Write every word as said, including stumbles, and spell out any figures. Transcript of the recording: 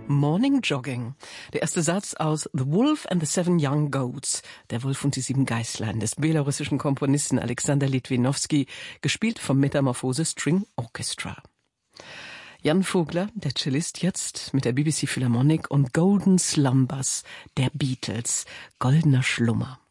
Morning Jogging. Der erste Satz aus The Wolf and the Seven Young Goats, der Wolf und die sieben Geißlein, des belarussischen Komponisten Alexander Litwinowski, gespielt vom Metamorphose String Orchestra. Jan Vogler, der Cellist, jetzt mit der B B C Philharmonic und Golden Slumbers der Beatles, goldener Schlummer.